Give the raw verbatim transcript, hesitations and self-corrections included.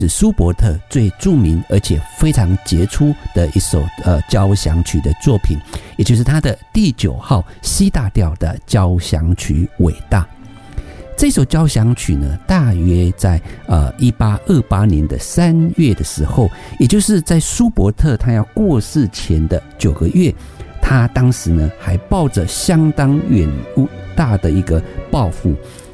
是舒伯特最著名而且非常杰出的一首呃交响曲的作品，也就是他的第九号 C 大调的交响曲伟大。这首交响曲呢，大约在呃一八二八年的三月的时候，也就是在舒伯特他要过世前的九个月，他当时呢还抱着相当远大的一个抱负，